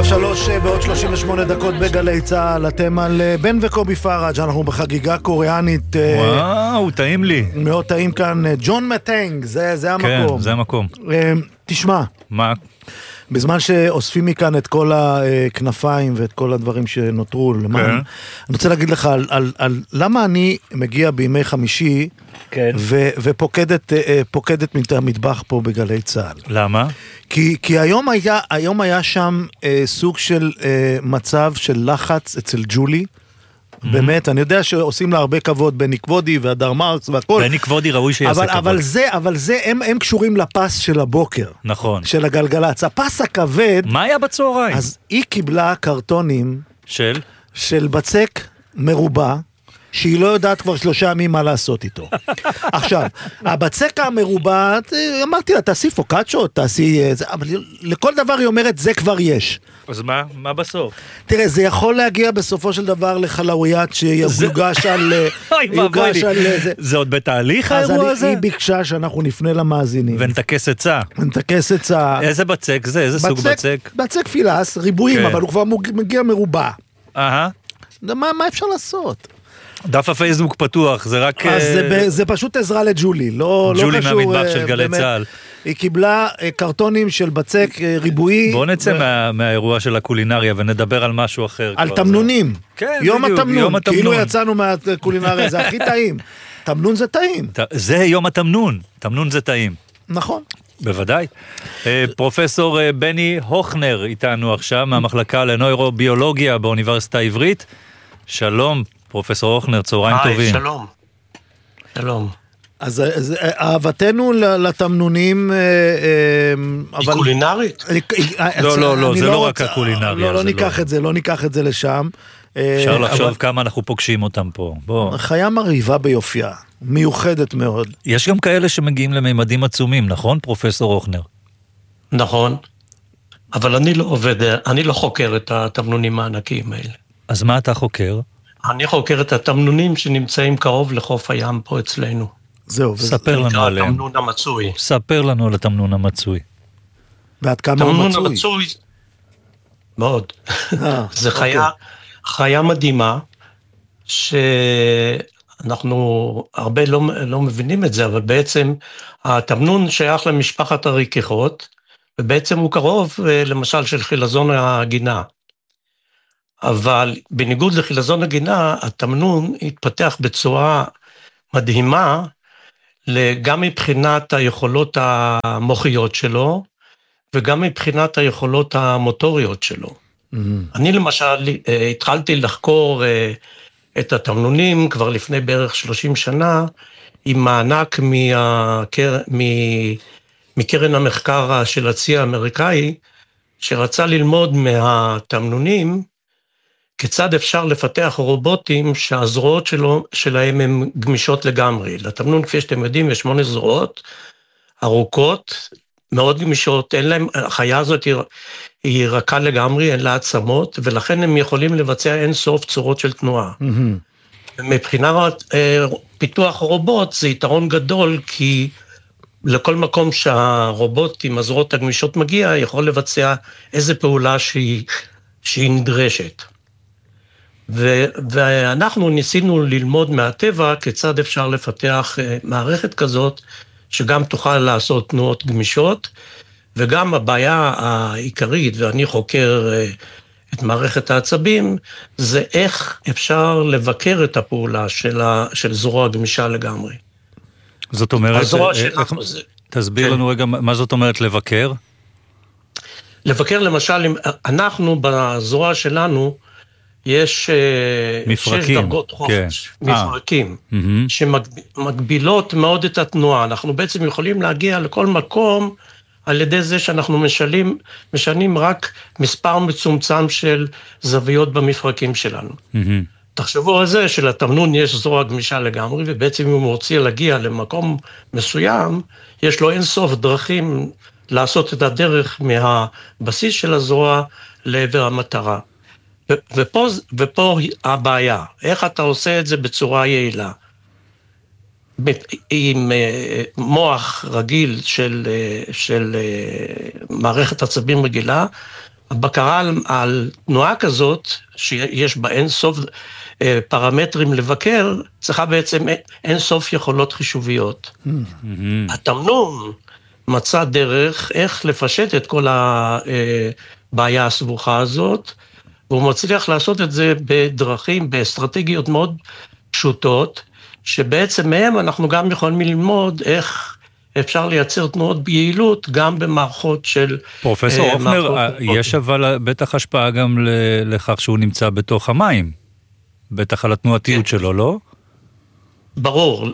3 ועוד 38 דקות בגלי צהל. אתם על בן וקובי פראג'. אנחנו בחגיגה קוריאנית. וואו, טעים לי. מאוד טעים כאן. ג'ון מטנג, זה המקום. כן, זה המקום. תשמע. מה? בזמן שאוספים מכאן את כל הכנפיים ואת כל הדברים שנותרו, אני רוצה להגיד לך על למה אני מגיע בימי חמישי ופוקדת המטבח פה בגלי צהל. למה? כי היום היה שם סוג של מצב של לחץ אצל ג'ולי, באמת, אני יודע שעושים לה הרבה כבוד, בני כבודי והדר מרקס והכל. בני כבודי ראוי שיעשה כבוד. אבל זה, הם קשורים לפס של הבוקר. נכון. של הגלגלצ. הפס הכבד. מה היה בצהריים? אז היא קיבלה קרטונים. של בצק מרובע, שהיא לא יודעת כבר 3 ימים מה לעשות איתו. עכשיו, הבצק המרובע, אמרתי לה, תעשי פוקאצ'ות, תעשי... אבל לכל דבר היא אומרת, זה כבר יש. אז מה בסוף? תראה, זה יכול להגיע בסופו של דבר לחלאוריית שיוגש על... זה עוד בתהליך האירוע הזה? אז היא ביקשה שאנחנו נפנה למאזינים. ונתקס עצה. ונתקס עצה. איזה בצק זה? איזה סוג בצק? בצק פילס, ריבועים, אבל הוא כבר מגיע מרובע. מה אפשר לעשות? דף הפייסבוק פתוח, זה רק... זה פשוט עזרה לג'ולי, לא קשור... ג'ולי מהמטבח של גלי צהל. היא קיבלה קרטונים של בצק ריבועי. בוא נצא מהאירוע של הקולינריה ונדבר על משהו אחר. על תמנונים. כן, יום התמנון. כאילו יצאנו מהקולינריה, זה הכי טעים. תמנון זה טעים. זה יום התמנון. תמנון זה טעים. נכון. בוודאי. פרופסור בני הוכנר איתנו עכשיו, מהמחלקה לנוירוביולוגיה באוניברסיטה העברית. שלום, פרופסור הוכנר, צהריים טובים. שלום. שלום. אז אהבתנו לתמנונים... היא קולינרית? לא, זה לא רק הקולינריה. לא ניקח את זה לשם. אפשר לחשוב כמה אנחנו פוגשים אותם פה. חיה מרהיבה ביופייה, מיוחדת מאוד. יש גם כאלה שמגיעים לממדים עצומים, נכון, פרופסור הוכנר? נכון, אבל אני לא חוקר את התמנונים הענקיים האלה. אז מה אתה חוקר? אני חוקר את התמנונים שנמצאים קרוב לחוף הים פה אצלנו. זהו. ספר לנו עליהם. התמנון המצוי. ספר לנו על התמנון המצוי. ועד כמה הוא מצוי? התמנון המצוי, מאוד. זה חיה מדהימה, שאנחנו הרבה לא מבינים את זה, אבל בעצם התמנון שייך למשפחת הריככות, ובעצם הוא קרוב למשל של חילזון הגינה. אבל בניגוד לחילזון הגינה, התמנון התפתח בצורה מדהימה, גם מבחינת היכולות המוחיות שלו, וגם מבחינת היכולות המוטוריות שלו. אני למשל התחלתי לחקור את התמנונים כבר לפני בערך 30 שנה, עם מענק מקרן המחקר של הצי האמריקאי, שרצה ללמוד מהתמנונים, כיצד אפשר לפתח רובוטים שהזרועות שלהם הן גמישות לגמרי. לתמנון, כפי שאתם יודעים, יש 8 זרועות ארוכות, מאוד גמישות, החיה הזאת היא רכה לגמרי, אין לה עצמות, ולכן הם יכולים לבצע אין סוף צורות של תנועה. מבחינת פיתוח רובוט זה יתרון גדול, כי לכל מקום שהרובוט עם הזרועות הגמישות מגיע, יכול לבצע איזה פעולה שהיא נדרשת. ואנחנו ניסינו ללמוד מהטבע כיצד אפשר לפתח מערכת כזאת, שגם תוכל לעשות תנועות גמישות, וגם הבעיה העיקרית, ואני חוקר את מערכת העצבים, זה איך אפשר לבקר את הפעולה של זרוע גמישה לגמרי. זאת אומרת, תסביר לנו רגע, מה זאת אומרת לבקר? לבקר למשל, אנחנו בזרוע שלנו, יש 6 דרגות חופש, מפרקים, שמגבילות מאוד את התנועה. אנחנו בעצם יכולים להגיע לכל מקום על ידי זה שאנחנו משנים רק מספר מצומצם של זוויות במפרקים שלנו. תחשבו על זה שלתמנון יש זרוע גמישה לגמרי, ובעצם אם הוא רוצה להגיע למקום מסוים, יש לו אין סוף דרכים לעשות את הדרך מהבסיס של הזרוע לעבר המטרה. ופה הבעיה, איך אתה עושה את זה בצורה יעילה? עם מוח רגיל של מערכת עצבים רגילה, הבקרה על תנועה כזאת, שיש בה אין סוף פרמטרים לבקר, צריכה בעצם אין סוף יכולות חישוביות. התמנון מצא דרך איך לפשט את כל הבעיה הסבוכה הזאת, והוא מצליח לעשות את זה בדרכים, באסטרטגיות מאוד פשוטות, שבעצם מהם אנחנו גם יכולים ללמוד איך אפשר לייצר תנועות ביעילות גם במערכות של... פרופסור אופנר, יש אבל בטח השפעה גם לכך שהוא נמצא בתוך המים, בטח על התנועתיות שלו, לא? ברור,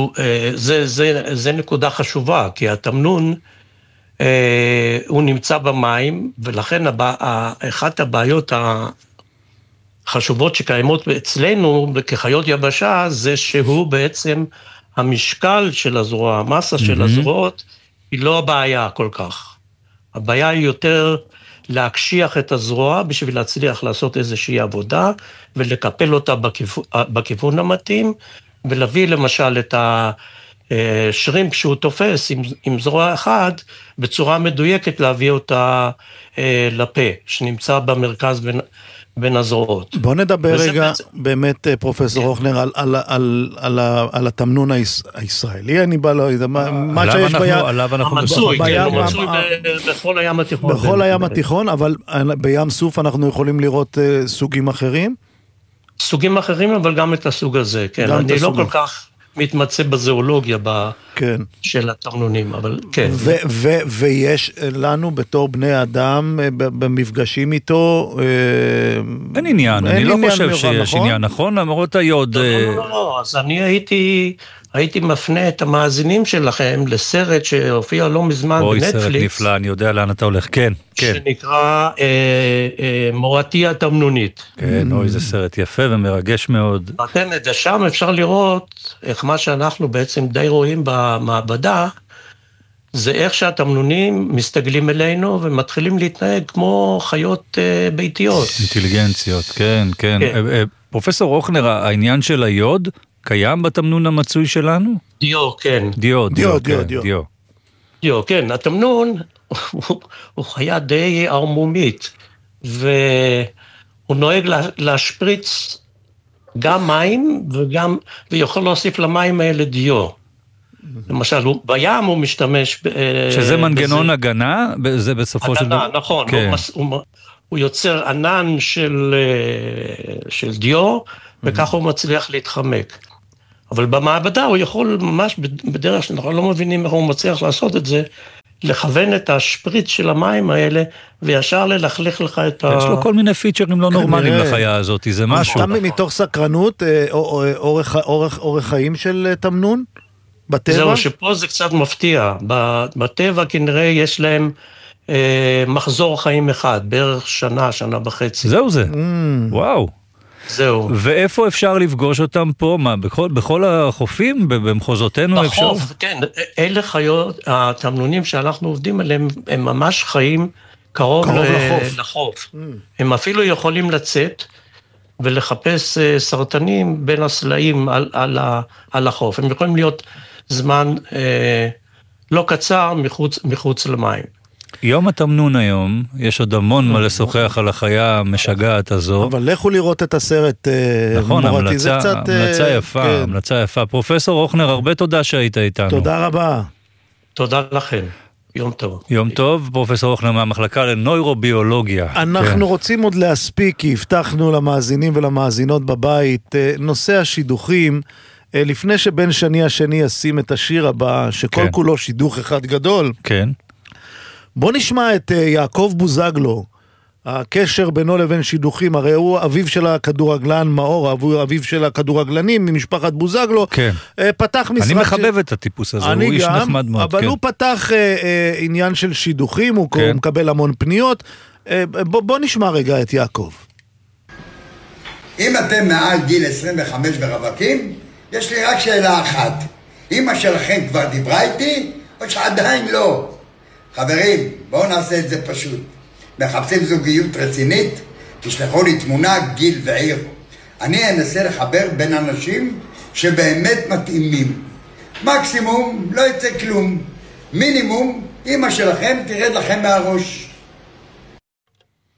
זה נקודה חשובה, כי התמנון הוא נמצא במים, ולכן אחת הבעיות החשובות שקיימות אצלנו כחיות יבשה, זה שהוא בעצם המשקל של הזרוע, המסה של הזרועות, היא לא הבעיה כל כך. הבעיה היא יותר להקשיח את הזרוע בשביל להצליח לעשות איזושהי עבודה, ולקפל אותה בכיוון המתאים, ולהביא למשל את השרימפ שהוא תופס עם זרוע אחד, בצורה מדויקת להביא אותה לפה, שנמצא במרכז בין הזרועות. בוא נדבר רגע, באמת פרופסור אוכנר, על התמנון הישראלי, אני בא לו, מה שיש המצוי, הוא מצוי בכל הים התיכון. בכל הים התיכון, אבל בים סוף אנחנו יכולים לראות סוגים אחרים? סוגים אחרים, אבל גם את הסוג הזה, כן. אני לא כל כך מתמצא בזואולוגיה של התמנונים, אבל כן. ויש לנו בתור בני אדם, במפגשים איתו... אין עניין, אני לא חושב שיש עניין, נכון? למרות היוד... לא, אז אני הייתי מפנה את המאזינים שלכם לסרט שהופיע לא מזמן בנטפליקס. אוי, סרט נפלא, אני יודע לאן אתה הולך, כן. שנקרא מורתי התמנונית. כן, אוי, זה סרט יפה ומרגש מאוד. שם אפשר לראות איך מה שאנחנו בעצם די רואים במעבדה, זה איך שהתמנונים מסתגלים אלינו ומתחילים להתנהג כמו חיות ביתיות. אינטליגנציות, כן, כן. פרופסור אוכנר, העניין של היוד קיים בתמנון המצוי שלנו? דיו, כן. דיו, כן. התמנון הוא חיה די ערמומית, והוא נוהג להשפריץ גם מים, ויכול להוסיף למים האלה דיו. למשל, בים הוא משתמש... שזה מנגנון הגנה? זה בסופו של דבר? הגנה, נכון. הוא יוצר ענן של דיו, וככה הוא מצליח להתחמק. אבל במעבדה הוא יכול ממש בדרך שאנחנו לא מבינים איך הוא מצליח לעשות את זה, לכוון את השפריץ של המים האלה, וישר ללכלך לך את יש לו כל מיני פיצ'רים לא נורמליים לחיה הזאת, זה משהו. סתם מתוך סקרנות, אורך חיים של תמנון? בטבע? זהו, שפה זה קצת מפתיע. בטבע כנראה יש להם מחזור חיים אחד, בערך שנה וחצי. זהו זה, וואו. זהו. ואיפה אפשר לפגוש אותם פה? מה, בכל החופים? במחוזותינו אפשר? בחוף, כן. אלה חיות, התמנונים שאנחנו עובדים עליהם, הם ממש חיים קרוב לחוף. הם אפילו יכולים לצאת ולחפש סרטנים בין הסלעים על החוף. הם יכולים להיות זמן לא קצר מחוץ למים. יום התמנון היום, יש עוד המון מה לשוחח על החיה המשגעת הזו. אבל לכו לראות את הסרט. נכון, המלצה יפה. פרופסור אוכנר, הרבה תודה שהיית איתנו. תודה רבה. תודה לכם. יום טוב. יום טוב, פרופסור אוכנר מהמחלקה לנוירוביולוגיה. אנחנו רוצים עוד להספיק, כי הבטחנו למאזינים ולמאזינות בבית, נושא השידוכים, לפני שבין שני השני ישים את השיר הבא, שכל כולו שידוך אחד גדול. כן. בוא נשמע את יעקב בוזגלו, הקשר בינו לבין שידוכים, הרי הוא אביו של הכדורגלן מאור, אביו של הכדורגלנים ממשפחת בוזגלו, כן. פתח משרד... אני מחבב את הטיפוס הזה, הוא איש נחמד מאוד. אבל הוא פתח עניין של שידוכים, הוא מקבל המון פניות, בוא נשמע רגע את יעקב. אם אתם מעל גיל 25 ורווקים, יש לי רק שאלה אחת, אמא שלכם כבר דיברה איתי, או שעדיין לא? חברים, בואו נעשה את זה פשוט. מחפשים זוגיות רצינית? תשלחו לי תמונה, גיל ועיר. אני אנסה לחבר בין אנשים שבאמת מתאימים. מקסימום לא יצא כלום. מינימום, אמא שלכם תרד לכם מהראש.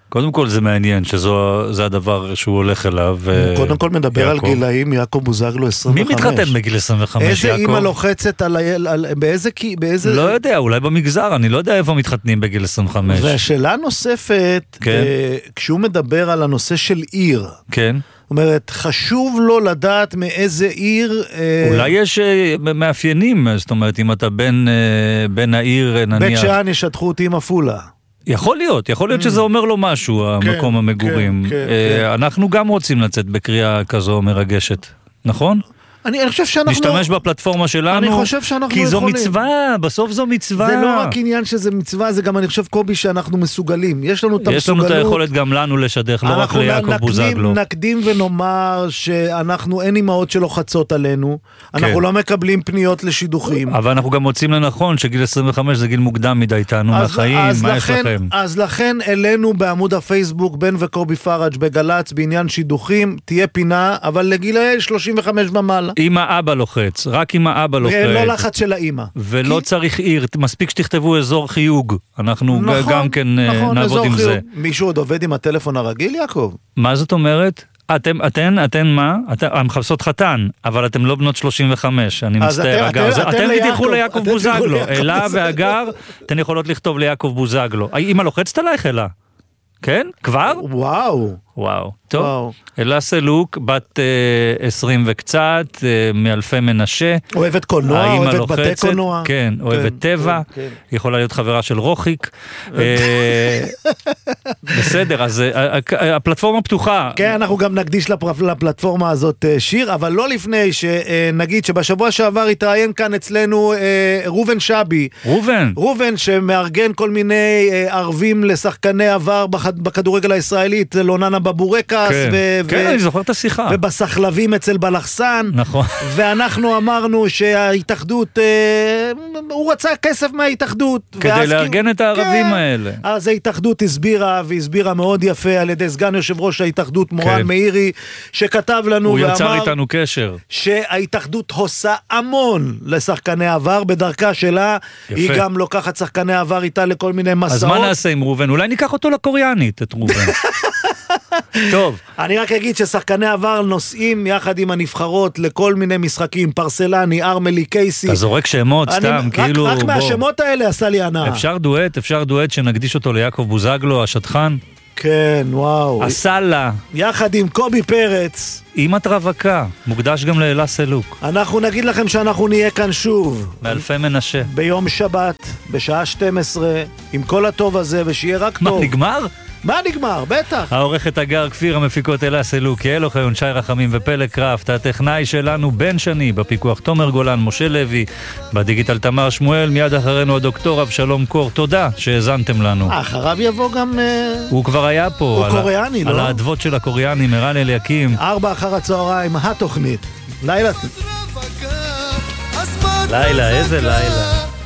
קודם כל זה מעניין, שזה הדבר שהוא הולך אליו. קודם כל מדבר על גילאים, יעקב בוזגלו 25. מי מתחתן בגיל 25, יעקב? איזה אימא לוחצת באיזה... לא יודע, אולי במגזר, אני לא יודע איפה מתחתנים בגיל 25. והשאלה נוספת, כשהוא מדבר על הנושא של עיר, כן. זאת אומרת, חשוב לו לדעת מאיזה עיר... אולי יש מאפיינים, זאת אומרת, אם אתה בין העיר, נניח... בית שאן ישטחו אותי עם אפולה. יכול להיות שזה אומר לו משהו, המקום המגורים. אנחנו גם רוצים לצאת בקריאה כזו מרגשת, נכון? אני חושב שאנחנו... נשתמש בפלטפורמה שלנו, אני חושב שאנחנו כי זו יכולים. מצווה, בסוף זו מצווה. זה לא רק עניין שזה מצווה, זה גם אני חושב קובי שאנחנו מסוגלים. יש לנו את המסוגלות. יש לנו את היכולת גם לנו לשדך, לא רק ליעקב בוזגלו. נקדים ונאמר שאנחנו אין אימהות שלוחצות עלינו, אנחנו לא מקבלים פניות לשידוכים. אבל אנחנו גם מוצאים לנכון שגיל 25 זה גיל מוקדם מדי, תענו מהחיים, מה יש לכם? אז לכן אלינו בעמוד הפייסבוק, בן וקובי פראג' בגלץ, בעניין שידוכים, תהיה פינה, אבל לגילי 35 ומעלה. אמא אבא לוחץ, רק אמא אבא לוחץ. לא לחץ של האמא. ולא צריך עיר, מספיק שתכתבו אזור חיוג. אנחנו גם כן נעבוד עם זה. מישהו עוד עובד עם הטלפון הרגיל, יעקב? מה זאת אומרת? אתן מה? אתן מחפשות חתן, אבל אתן לא בנות 35, אני מצטער, אגר. אתן תלכו ליעקב בוזגלו. אלה ואגר, אתן יכולות לכתוב ליעקב בוזגלו. אמא לוחצת עלייך, אלה? כן? כבר? וואו. טוב. אלה סלוק, בת 20 וקצת, מאלפי מנשה. אוהבת קולנוע, אוהבת בתי קולנוע. כן, אוהבת טבע. יכולה להיות חברה של רוחיק. בסדר, אז הפלטפורמה פתוחה. כן, אנחנו גם נקדיש לפלטפורמה הזאת שיר, אבל לא לפני שנגיד שבשבוע שעבר התראיין כאן אצלנו רובן שבי. רובן שמארגן כל מיני ערבים לשחקני עבר בכדורגל הישראלית, לוננה בבורקס. כן, אני זוכר את השיחה. ובסחלבים אצל בלחסן. נכון. ואנחנו אמרנו שההתאחדות, הוא רצה כסף מההתאחדות. כדי לארגן את הערבים האלה. אז ההתאחדות הסבירה, והסבירה מאוד יפה על ידי סגן יושב ראש ההתאחדות מורן מאירי, שכתב לנו הוא יצר איתנו קשר. שההתאחדות עושה המון לשחקני עבר בדרכה שלה. היא גם לוקחת שחקני עבר איתה לכל מיני מסעות. אז מה נעשה עם רובן? אולי ניקח אותו לקוריאנית, את רובן. טוב. אני רק אגיד ששחקני עבר נוסעים יחד עם הנבחרות לכל מיני משחקים, פרסלני, ארמלי, קייסי. אתה זורק שמות סתם, כאילו... רק מהשמות האלה עשה לי הנאה. אפשר דואט שנקדיש אותו ליעקב בוזגלו, השטחן? כן, וואו. הסלה. יחד עם קובי פרץ. עם התרווקה, מוקדש גם לאלה סלוק. אנחנו נגיד לכם שאנחנו נהיה כאן שוב. מאלפי מנשה. ביום שבת, בשעה 12, עם כל הטוב הזה, ושיהיה רק טוב. מה, נגמר? מה נגמר? בטח. העורכת אגר כפיר, המפיקות אלה סלוק, יעל אוחיון, שי רחמים ופלג קראפט, הטכנאי שלנו בן שני, בפיקוח תומר גולן, משה לוי, בדיגיטל תמר שמואל, מיד אחרינו הדוקטור אבשלום קור. תודה שהזנתם לנו. אחריו יבוא גם... הוא כבר היה פה. הוא קוריאני, לא? על האדוות של הקוריאנים, ערן אליקים. 4 אחר הצהריים, התוכנית. לילה. לילה, איזה לילה.